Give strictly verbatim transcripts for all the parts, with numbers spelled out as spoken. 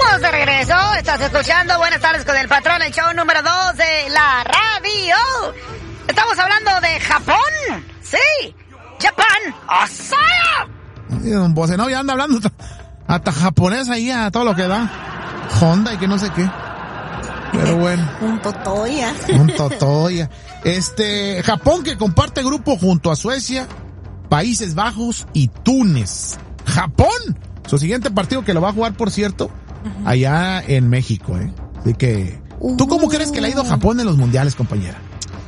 Estamos de regreso, estás escuchando Buenas Tardes con el Patrón, el show número dos de la radio. Estamos hablando de Japón, sí, Japón, Osaya. Don Bocenov ya anda hablando hasta, hasta japonés ahí a todo lo que da. Honda y que no sé qué. Pero bueno. Un totoya. Un totoya. Este, Japón que comparte grupo junto a Suecia, Países Bajos y Túnez. Japón, su siguiente partido que lo va a jugar, por cierto, uh-huh. allá en México, ¿eh? Así que, ¿tú cómo uh. crees que le ha ido a Japón en los mundiales, compañera?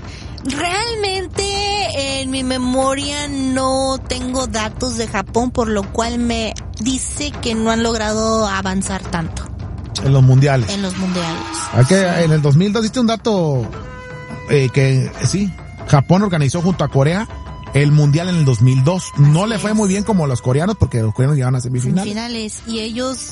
Realmente en mi memoria no tengo datos de Japón, por lo cual me dice que no han logrado avanzar tanto. En los mundiales. En los mundiales. Aquí, sí. En el dos mil dos diste un dato eh, que sí, Japón organizó junto a Corea el mundial en el dos mil dos. Así no le fue es. muy bien como los coreanos, porque los coreanos llegaron a semifinales. Semifinales, y ellos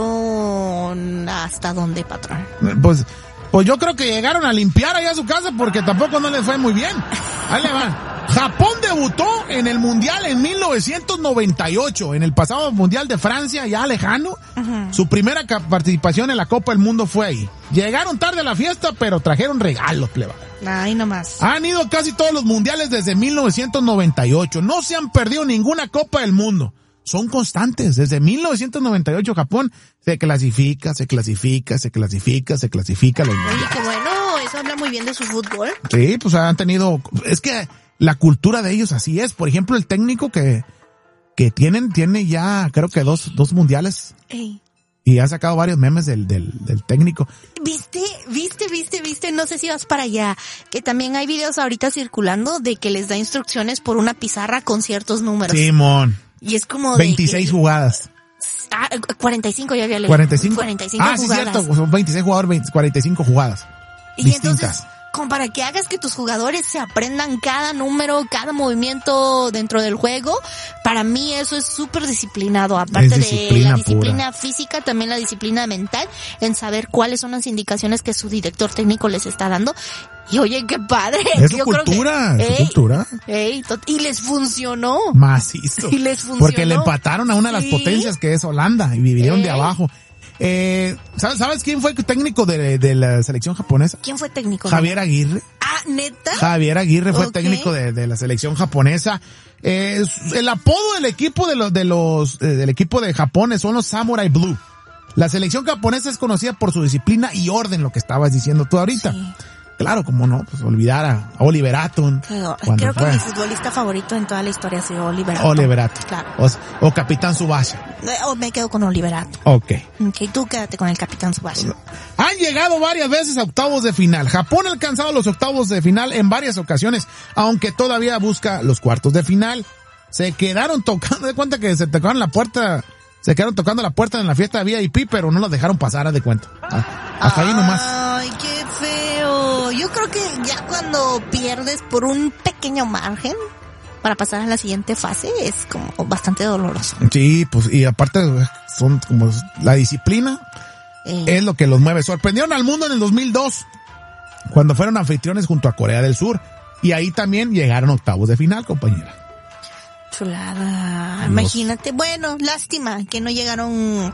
llegaron hasta dónde, patrón. Pues, pues yo creo que llegaron a limpiar allá a su casa, porque tampoco no les fue muy bien. Ahí le van. Japón debutó en el mundial en mil novecientos noventa y ocho, en el pasado mundial de Francia, ya lejano. Uh-huh. Su primera participación en la Copa del Mundo fue ahí. Llegaron tarde a la fiesta, pero trajeron regalos, pleba. Ay, nomás. Han ido casi todos los mundiales desde mil novecientos noventa y ocho. No se han perdido ninguna Copa del Mundo. Son constantes. Desde mil novecientos noventa y ocho Japón se clasifica, se clasifica, se clasifica, se clasifica. Los Oye, qué bueno. Eso habla muy bien de su fútbol. Sí, pues han tenido... Es que la cultura de ellos así es. Por ejemplo, el técnico que que tienen, tiene ya creo que dos dos mundiales. Ey. Y ha sacado varios memes del, del, del técnico. ¿Viste? ¿Viste? ¿Viste? ¿Viste? No sé si vas para allá. Que también hay videos ahorita circulando de que les da instrucciones por una pizarra con ciertos números. Simón. Y es como veintiséis de que, jugadas. Ah, cuarenta y cinco ya había leído. ¿cuarenta y cinco? cuarenta y cinco ah, jugadas. sí, cierto. Son veintiséis jugadores, veinte, cuarenta y cinco jugadas. Y distintas. Entonces, como para que hagas que tus jugadores se aprendan cada número, cada movimiento dentro del juego, para mí eso es súper disciplinado. Aparte de la disciplina pura. física, también la disciplina mental, en saber cuáles son las indicaciones que su director técnico les está dando. Y oye, qué padre. Es su Yo cultura, que, es su ey, cultura. Ey, y les funcionó. Macizo. Y les funcionó. Porque le empataron a una de ¿Sí? las potencias que es Holanda y vivieron ey. de abajo. Eh, ¿sabes, ¿Sabes quién fue técnico de, de la selección japonesa? ¿Quién fue técnico? Javier Aguirre. Ah, ¿neta? Javier Aguirre fue okay. técnico de, de la selección japonesa. Eh, el apodo del equipo de los, de los, eh, del equipo de Japón son los Samurai Blue. La selección japonesa es conocida por su disciplina y orden, lo que estabas diciendo tú ahorita. Sí. Claro, como no, pues olvidar a Oliver Atom. Creo, creo que mi futbolista favorito en toda la historia ha sido Oliver Atom. Oliver Atom. Claro. O, o Capitán Tsubasa. O me quedo con Oliver Atom. Ok. Ok, tú quédate con el Capitán Tsubasa. Han llegado varias veces a octavos de final. Japón ha alcanzado los octavos de final en varias ocasiones, aunque todavía busca los cuartos de final. Se quedaron tocando, de cuenta que se tocaron la puerta, se quedaron tocando la puerta en la fiesta de V I P, pero no los dejaron pasar, haz de cuenta. Hasta ahí nomás. Ay, qué feo. Yo creo que ya cuando pierdes por un pequeño margen para pasar a la siguiente fase es como bastante doloroso. Sí, pues, y aparte son como la disciplina eh. es lo que los mueve. Sorprendieron al mundo en el dos mil dos cuando fueron anfitriones junto a Corea del Sur, y ahí también llegaron octavos de final, compañera. Chulada. Los... Imagínate. Bueno, lástima que no llegaron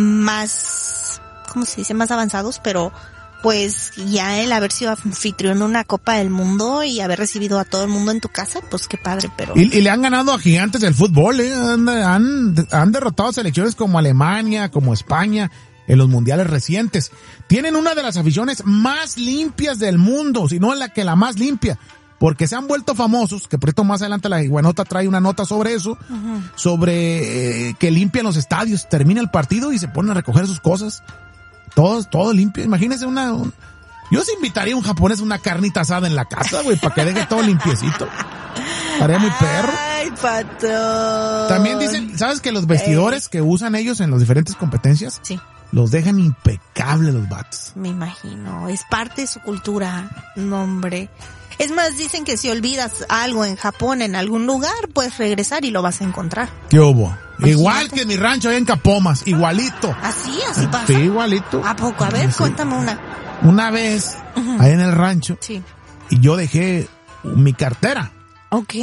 más, ¿cómo se dice? Más avanzados, pero pues ya el haber sido anfitrión de una Copa del Mundo y haber recibido a todo el mundo en tu casa, pues qué padre, pero... Y, y le han ganado a gigantes del fútbol, ¿eh? Han, han, han derrotado a selecciones como Alemania, como España, en los mundiales recientes. Tienen una de las aficiones más limpias del mundo, si no la que la más limpia, porque se han vuelto famosos, que por esto más adelante la Iguanota trae una nota sobre eso, uh-huh. sobre eh, que limpian los estadios, termina el partido y se ponen a recoger sus cosas. Todo, todo limpio. Imagínese una, un, yo se invitaría a un japonés una carnita asada en la casa, güey, para que deje todo limpiecito. Haría muy perro. Ay, patrón. También dicen, ¿sabes que los vestidores Ey. que usan ellos en las diferentes competencias? Sí. Los dejan impecables los vatos. Me imagino. Es parte de su cultura. No, hombre. Es más, dicen que si olvidas algo en Japón, en algún lugar, puedes regresar y lo vas a encontrar. ¿Qué hubo? Imagínate. Igual que en mi rancho allá en Capomas, igualito. ¿Así? ¿Así pasa? Sí, igualito. ¿A poco? A ver, sí. Cuéntame una. Una vez, uh-huh. ahí en el rancho, sí. y yo dejé mi cartera. Ok.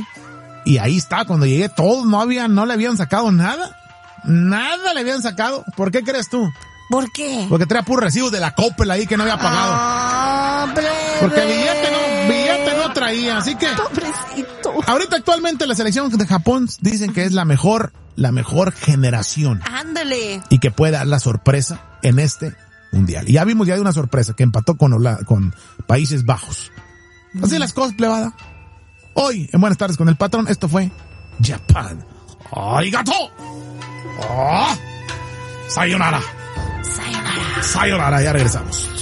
Y ahí está, cuando llegué todos no habían, no le habían sacado nada. Nada le habían sacado. ¿Por qué crees tú? ¿Por qué? Porque traía puros recibos de la Coppel ahí que no había pagado. Ah, plebe. Porque billete no, billete no traía, así que... Pobrecito. Ahorita actualmente la selección de Japón dicen que es la mejor, la mejor generación. Ándale. Y que puede dar la sorpresa en este mundial. Y ya vimos ya de una sorpresa que empató con, Hola, con Países Bajos. Así mm. las cosas, plebada. Hoy, en Buenas Tardes con el Patrón, esto fue Japan. ¡Arigato! ¡Oh! ¡Sayonara! Sayonara. Sayonara, ya regresamos.